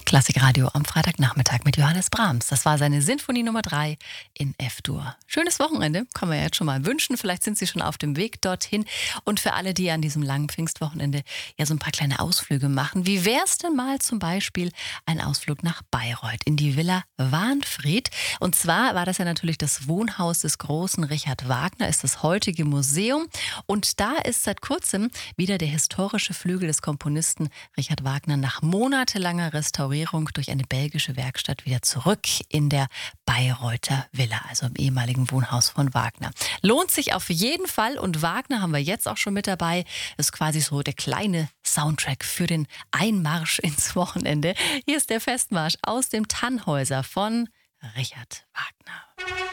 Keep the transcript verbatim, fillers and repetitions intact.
Klassikradio am Freitagnachmittag mit Johannes Brahms. Das war seine Sinfonie Nummer drei in F-Dur. Schönes Wochenende, kann man ja jetzt schon mal wünschen. Vielleicht sind Sie schon auf dem Weg dorthin. Und für alle, die an diesem langen Pfingstwochenende ja so ein paar kleine Ausflüge machen, wie wär's denn mal zum Beispiel ein Ausflug nach Bayreuth in die Villa Wahnfried? Und zwar war das ja natürlich das Wohnhaus des großen Richard Wagner, ist das heutige Museum. Und da ist seit kurzem wieder der historische Flügel des Komponisten Richard Wagner nach monatelanger Restaurierung durch eine belgische Werkstatt wieder zurück in der Bayreuther Villa, also im ehemaligen Wohnhaus von Wagner. Lohnt sich auf jeden Fall, und Wagner haben wir jetzt auch schon mit dabei. Ist quasi so der kleine Soundtrack für den Einmarsch ins Wochenende. Hier ist der Festmarsch aus dem Tannhäuser von Richard Wagner.